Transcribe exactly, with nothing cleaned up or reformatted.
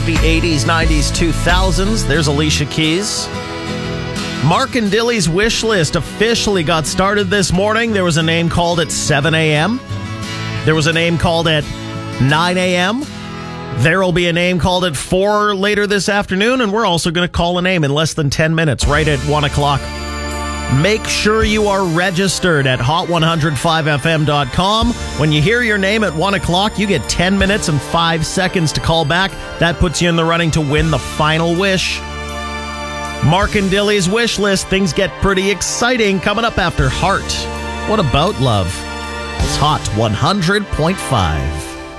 The eighties, nineties, two thousands. There's Alicia Keys. Mark and Dilly's wish list officially got started this morning. There was a name called at seven a.m. There was a name called at nine a.m. There will be a name called at four later this afternoon, and we're also going to call a name in less than ten minutes, right at one o'clock. Make sure you are registered at hot one oh five f m dot com. When you hear your name at one o'clock, you get ten minutes and five seconds to call back. That puts you in the running to win the final wish. Mark and Dilly's wish list. Things get pretty exciting coming up after Heart. What about love? It's Hot one hundred point five.